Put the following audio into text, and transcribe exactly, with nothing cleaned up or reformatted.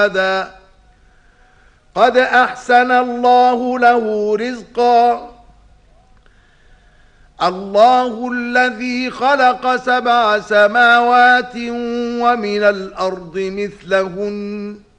قد أحسن الله له رزقا. الله الذي خلق سبع سماوات ومن الأرض مثلهن